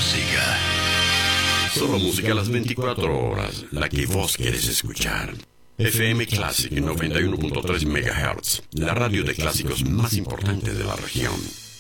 música. Solo música a las 24 horas, la que vos querés escuchar. FM Classic 91.3 MHz, la radio de clásicos más importante de la región.